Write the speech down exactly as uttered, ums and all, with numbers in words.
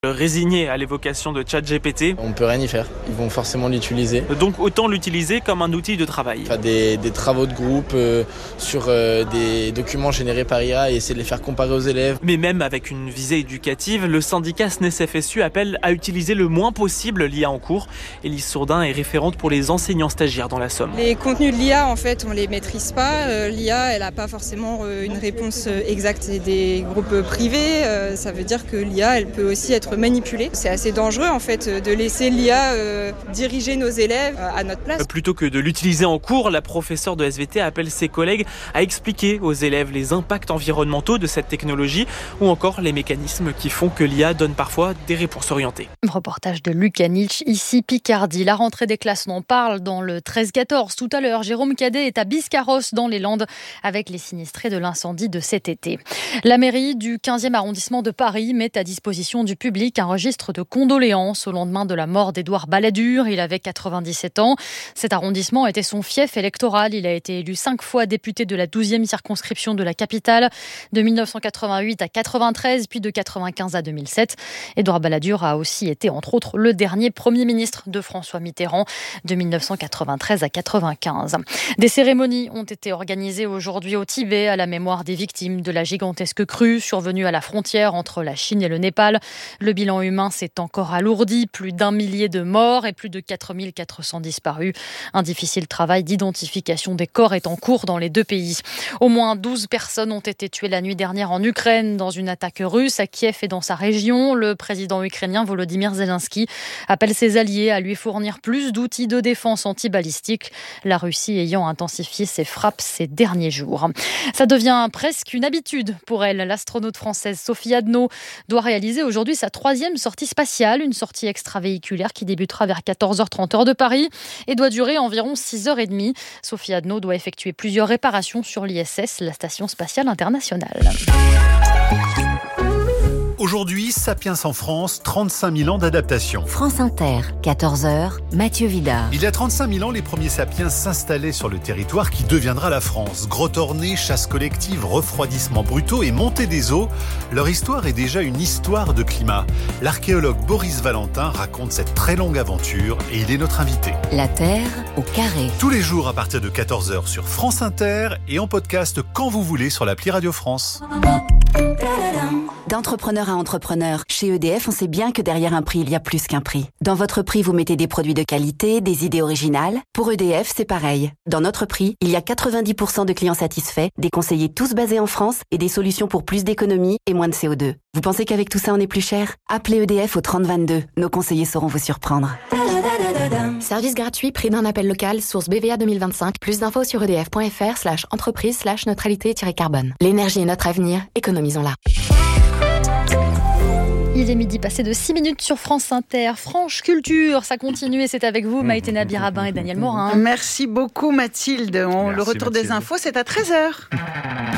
Résigné à l'évocation de ChatGPT. On ne peut rien y faire, ils vont forcément l'utiliser. Donc autant l'utiliser comme un outil de travail. Faire des, des travaux de groupe euh, sur euh, des documents générés par I A et essayer de les faire comparer aux élèves. Mais même avec une visée éducative, le syndicat S N E S F S U appelle à utiliser le moins possible l'I A en cours. Élise Sourdin est référente pour les enseignants stagiaires dans la Somme. Les contenus de l'I A, en fait, on les maîtrise pas. Euh, L'I A, elle n'a pas forcément euh, une réponse exacte. C'est des groupes privés. Euh, ça veut dire que l'I A, elle peut aussi être manipulée. C'est assez dangereux en fait de laisser l'I A euh, diriger nos élèves euh, à notre place. Plutôt que de l'utiliser en cours, la professeure de S V T appelle ses collègues à expliquer aux élèves les impacts environnementaux de cette technologie ou encore les mécanismes qui font que l'I A donne parfois des réponses orientées. Reportage de Luc Anic, ici Picardie. La rentrée des classes, on en parle dans le treize quatorze. Tout à l'heure, Jérôme Cadet est à Biscarrosse dans les Landes avec les sinistrés de l'incendie de cet été. La mairie du quinzième arrondissement de Paris met à disposition du public un registre de condoléances au lendemain de la mort d'Édouard Balladur. Il avait quatre-vingt-dix-sept ans. Cet arrondissement était son fief électoral. Il a été élu cinq fois député de la douzième circonscription de la capitale, de mille neuf cent quatre-vingt-huit à quatre-vingt-treize, puis de quatre-vingt-quinze à deux mille sept. Édouard Balladur a aussi été, entre autres, le dernier Premier ministre de François Mitterrand, de mille neuf cent quatre-vingt-treize à quatre-vingt-quinze. Des cérémonies ont été organisées aujourd'hui au Tibet à la mémoire des victimes de la gigantesque crue survenue à la frontière entre la Chine et le Népal. Le bilan humain s'est encore alourdi, plus d'un millier de morts et plus de quatre mille quatre cents disparus. Un difficile travail d'identification des corps est en cours dans les deux pays. Au moins douze personnes ont été tuées la nuit dernière en Ukraine dans une attaque russe à Kiev et dans sa région. Le président ukrainien Volodymyr Zelensky appelle ses alliés à lui fournir plus d'outils de défense antibalistiques, la Russie ayant intensifié ses frappes ces derniers jours. Ça devient presque une habitude pour elle. L'astronaute française Sophie Adno doit réaliser aujourd'hui sa troisième sortie spatiale, une sortie extravéhiculaire qui débutera vers quatorze heures trente heure de Paris et doit durer environ six heures trente. Sophie Adno doit effectuer plusieurs réparations sur l'I S S, la Station spatiale internationale. Aujourd'hui, Sapiens en France, trente-cinq mille ans d'adaptation. France Inter, quatorze heures, Mathieu Vidard. Il y a trente-cinq mille ans, les premiers Sapiens s'installaient sur le territoire qui deviendra la France. Grottes ornées, chasse collective, refroidissements brutaux et montée des eaux. Leur histoire est déjà une histoire de climat. L'archéologue Boris Valentin raconte cette très longue aventure et il est notre invité. La Terre au carré. Tous les jours à partir de quatorze heures sur France Inter et en podcast quand vous voulez sur l'appli Radio France. D'entrepreneur à entrepreneur, chez E D F, on sait bien que derrière un prix, il y a plus qu'un prix. Dans votre prix, vous mettez des produits de qualité, des idées originales. Pour E D F, c'est pareil. Dans notre prix, il y a quatre-vingt-dix pour cent de clients satisfaits, des conseillers tous basés en France et des solutions pour plus d'économie et moins de C O deux. Vous pensez qu'avec tout ça, on est plus cher ? Appelez E D F au trente vingt-deux. Nos conseillers sauront vous surprendre. Service gratuit, prix d'un appel local, source B V A deux mille vingt-cinq. Plus d'infos sur edf.fr slash entreprise slash neutralité-carbone. L'énergie est notre avenir, économisons-la. Il est midi passé de six minutes sur France Inter. Franche Culture, ça continue et c'est avec vous, Maïté Nabir-Rabin et Daniel Morin. Merci beaucoup Mathilde. On, Merci, le retour Mathilde. des infos, c'est à treize heures.